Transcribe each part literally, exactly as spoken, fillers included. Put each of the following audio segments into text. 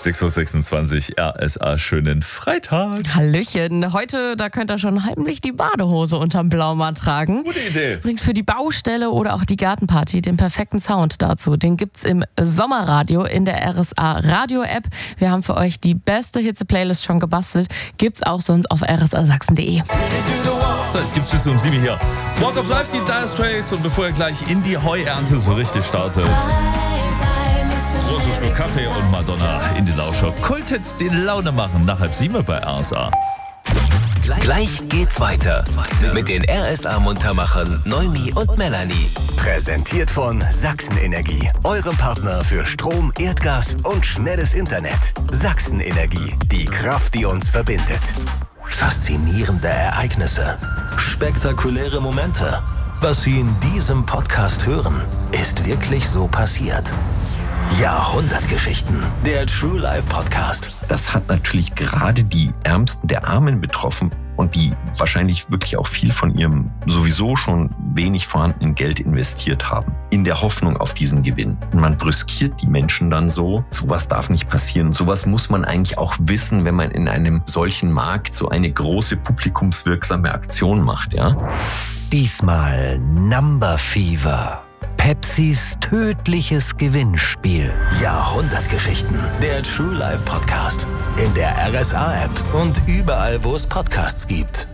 sechs Uhr sechsundzwanzig, R S A, schönen Freitag. Hallöchen. Heute, da könnt ihr schon heimlich die Badehose unterm Blaumann tragen. Gute Idee. Übrigens für die Baustelle oder auch die Gartenparty den perfekten Sound dazu. Den gibt's im Sommerradio in der R S A Radio-App. Wir haben für euch die beste Hitze-Playlist schon gebastelt. Gibt's auch sonst auf r s a sachsen punkt d e. So, jetzt gibt's bis um sieben hier Walk of Life, die Dire Straits. Und bevor ihr gleich in die Heuernte so richtig startet, großer Schluck Kaffee und Madonna in die Lauscher. Kultets, die Laune machen, nach halb sieben bei R S A. Gleich geht's weiter mit den R S A-Muntermachern Noemi und Melanie. Präsentiert von Sachsen Energie, eurem Partner für Strom, Erdgas und schnelles Internet. Sachsen Energie, die Kraft, die uns verbindet. Faszinierende Ereignisse, spektakuläre Momente. Was Sie in diesem Podcast hören, ist wirklich so passiert. Jahrhundertgeschichten, der True Life Podcast. Das hat natürlich gerade die Ärmsten der Armen betroffen und die wahrscheinlich wirklich auch viel von ihrem sowieso schon wenig vorhandenen Geld investiert haben, in der Hoffnung auf diesen Gewinn. Und man brüskiert die Menschen dann so. Sowas darf nicht passieren. Sowas muss man eigentlich auch wissen, wenn man in einem solchen Markt so eine große publikumswirksame Aktion macht, ja? Diesmal Number Fever. Pepsis tödliches Gewinnspiel. Jahrhundertgeschichten, der True Life Podcast. In der R S A-App und überall, wo es Podcasts gibt.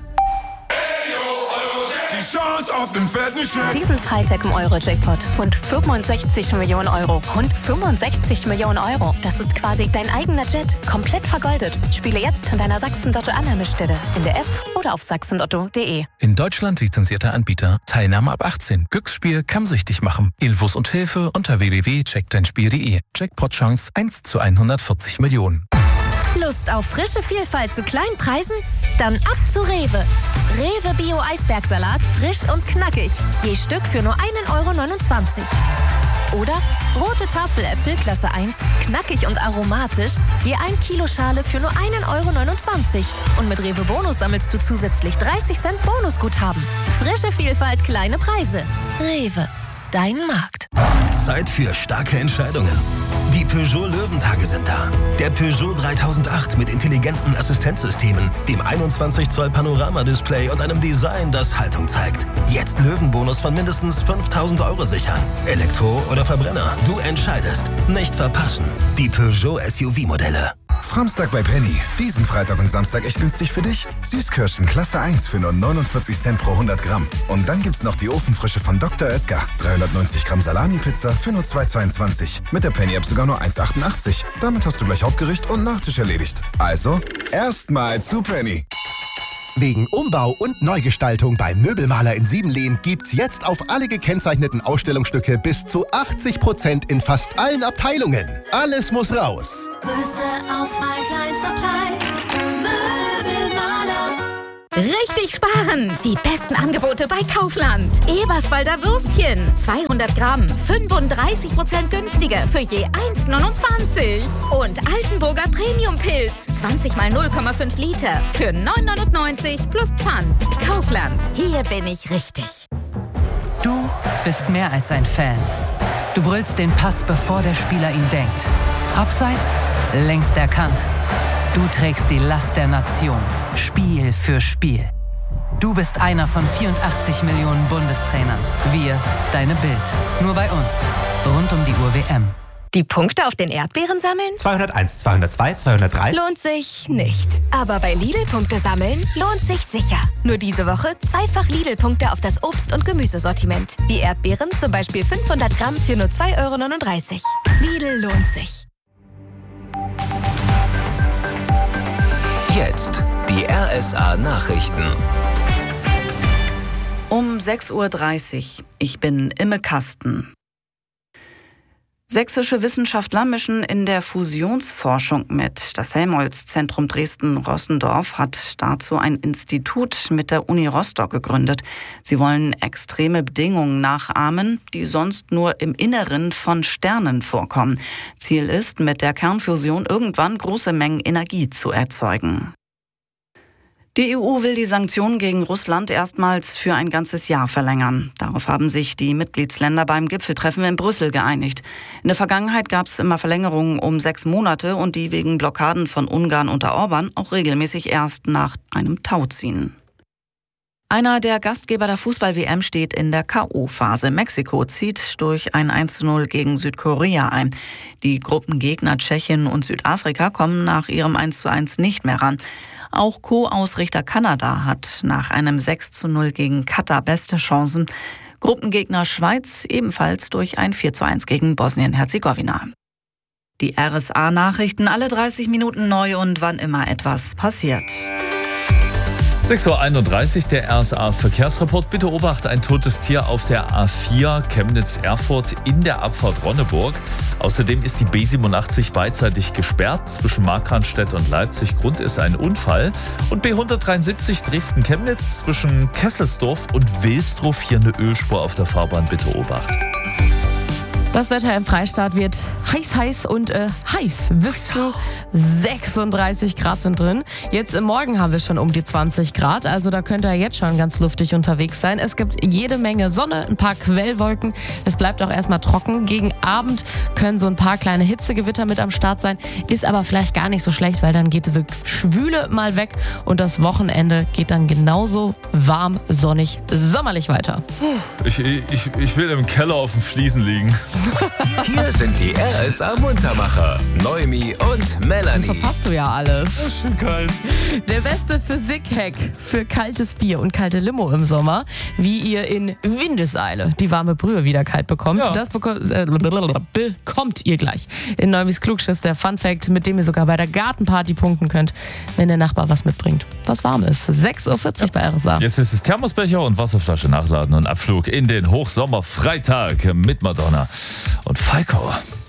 Diesen Freitag im Euro-Jackpot. Rund fünfundsechzig Millionen Euro. Rund fünfundsechzig Millionen Euro. Das ist quasi dein eigener Jet. Komplett vergoldet. Spiele jetzt in deiner Sachsen-Lotto-Annahmestelle. In der App oder auf sachsen lotto punkt d e. In Deutschland lizenzierter Anbieter. Teilnahme ab achtzehn. Glücksspiel kann süchtig machen. Infos und Hilfe unter w w w punkt check dein spiel punkt d e. Jackpot-Chance eins zu hundertvierzig Millionen. Lust auf frische Vielfalt zu kleinen Preisen? Dann ab zu Rewe. Rewe Bio Eisbergsalat, frisch und knackig. Je Stück für nur einen Euro neunundzwanzig. Oder rote Tafeläpfel Klasse eins, knackig und aromatisch, je ein Kilo Schale für nur einen Euro neunundzwanzig. Und mit Rewe Bonus sammelst du zusätzlich dreißig Cent Bonusguthaben. Frische Vielfalt, kleine Preise. Rewe, dein Markt. Zeit für starke Entscheidungen. Die Peugeot Löwentage sind da. Der Peugeot dreitausendacht mit intelligenten Assistenzsystemen, dem einundzwanzig Zoll Panoramadisplay und einem Design, das Haltung zeigt. Jetzt Löwenbonus von mindestens fünftausend Euro sichern. Elektro oder Verbrenner, du entscheidest. Nicht verpassen. Die Peugeot S U V-Modelle. Samstag bei Penny. Diesen Freitag und Samstag echt günstig für dich. Süßkirschen Klasse eins für nur neunundvierzig Cent pro hundert Gramm. Und dann gibt's noch die Ofenfrische von Doktor Oetker. dreihundertneunzig Gramm Salami-Pizza für nur zwei Euro zweiundzwanzig. Mit der Penny-App sogar nur eins Euro achtundachtzig. Damit hast du gleich Hauptgericht und Nachtisch erledigt. Also, erstmal zu Penny. Wegen Umbau und Neugestaltung beim Möbelmaler in Siebenlehn gibt's jetzt auf alle gekennzeichneten Ausstellungsstücke bis zu achtzig Prozent in fast allen Abteilungen. Alles muss raus. Größte Auswahl, kleinster Preis. Möbelmaler. Richtig sparen! Die besten Angebote bei Kaufland. Eberswalder Würstchen, zweihundert Gramm, fünfunddreißig Prozent günstiger für je eins Euro neunundzwanzig. Und Altenburger Premium-Pilz, zwanzig mal null Komma fünf Liter für neun Euro neunundneunzig plus Pfand. Kaufland, hier bin ich richtig. Du bist mehr als ein Fan. Du brüllst den Pass, bevor der Spieler ihn denkt. Abseits, längst erkannt. Du trägst die Last der Nation, Spiel für Spiel. Du bist einer von vierundachtzig Millionen Bundestrainern. Wir, deine Bild. Nur bei uns. Rund um die Uhr W M. Die Punkte auf den Erdbeeren sammeln? zweihunderteins, zweihundertzwei, zweihundertdrei. Lohnt sich nicht. Aber bei Lidl-Punkte sammeln lohnt sich sicher. Nur diese Woche zweifach Lidl-Punkte auf das Obst- und Gemüsesortiment. Wie Erdbeeren, zum Beispiel fünfhundert Gramm für nur zwei Euro neununddreißig. Lidl lohnt sich. Jetzt die R S A-Nachrichten. Um sechs Uhr dreißig. Ich bin Imme Kasten. Sächsische Wissenschaftler mischen in der Fusionsforschung mit. Das Helmholtz-Zentrum Dresden-Rossendorf hat dazu ein Institut mit der Uni Rostock gegründet. Sie wollen extreme Bedingungen nachahmen, die sonst nur im Inneren von Sternen vorkommen. Ziel ist, mit der Kernfusion irgendwann große Mengen Energie zu erzeugen. Die E U will die Sanktionen gegen Russland erstmals für ein ganzes Jahr verlängern. Darauf haben sich die Mitgliedsländer beim Gipfeltreffen in Brüssel geeinigt. In der Vergangenheit gab es immer Verlängerungen um sechs Monate und die wegen Blockaden von Ungarn unter Orban auch regelmäßig erst nach einem Tauziehen. Einer der Gastgeber der Fußball-W M steht in der K O-Phase. Mexiko zieht durch ein eins zu null gegen Südkorea ein. Die Gruppengegner Tschechien und Südafrika kommen nach ihrem eins zu eins nicht mehr ran. Auch Co-Ausrichter Kanada hat nach einem sechs zu null gegen Katar beste Chancen. Gruppengegner Schweiz ebenfalls durch ein vier zu eins gegen Bosnien-Herzegowina. Die R S A-Nachrichten alle dreißig Minuten neu und wann immer etwas passiert. sechs Uhr einunddreißig, der R S A-Verkehrsreport. Bitte Obacht, ein totes Tier auf der A vier Chemnitz-Erfurt in der Abfahrt Ronneburg. Außerdem ist die B siebenundachtzig beidseitig gesperrt zwischen Markranstädt und Leipzig. Grund ist ein Unfall. Und B hundertdreiundsiebzig Dresden-Chemnitz zwischen Kesselsdorf und Wilsdruff. Hier eine Ölspur auf der Fahrbahn. Bitte Obacht. Das Wetter im Freistaat wird heiß, heiß und äh, heiß. Bis zu sechsunddreißig Grad sind drin. Jetzt im Morgen haben wir schon um die zwanzig Grad. Also da könnt ihr jetzt schon ganz luftig unterwegs sein. Es gibt jede Menge Sonne, ein paar Quellwolken. Es bleibt auch erstmal trocken. Gegen Abend können so ein paar kleine Hitzegewitter mit am Start sein. Ist aber vielleicht gar nicht so schlecht, weil dann geht diese Schwüle mal weg. Und das Wochenende geht dann genauso warm, sonnig, sommerlich weiter. Ich, ich, ich will im Keller auf den Fliesen liegen. Hier sind die R S A-Muntermacher. Noemi und Melanie. Dann verpasst du ja alles. Das ist schön kalt. Der beste Physik-Hack für kaltes Bier und kalte Limo im Sommer, wie ihr in Windeseile die warme Brühe wieder kalt bekommt. Ja. Das bekommt, äh, bekommt ihr gleich. In Neumis Klugschiss, der Fun-Fact, mit dem ihr sogar bei der Gartenparty punkten könnt, wenn der Nachbar was mitbringt, was warm ist. sechs Uhr vierzig ja. bei R S A. Jetzt ist es Thermosbecher und Wasserflasche nachladen und Abflug in den Hochsommerfreitag mit Madonna und Falco.